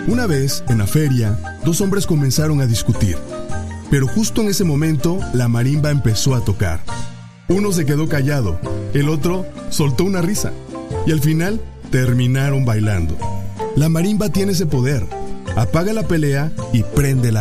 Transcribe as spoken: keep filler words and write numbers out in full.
Una vez, en la feria, dos hombres comenzaron a discutir. Pero justo en ese momento, la marimba empezó a tocar. Uno se quedó callado, el otro soltó una risa. Y al final, terminaron bailando. La marimba tiene ese poder. Apaga la pelea y prende la